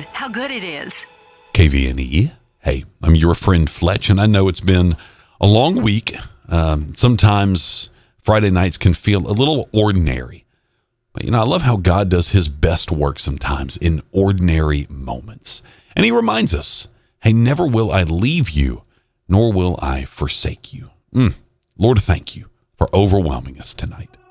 Listen, how good it is. KVNE. Hey, I'm your friend Fletch, and I know it's been a long week. Sometimes Friday nights can feel a little ordinary. But, I love how God does his best work sometimes in ordinary moments. And he reminds us, hey, never will I leave you, nor will I forsake you. Lord, thank you for overwhelming us tonight.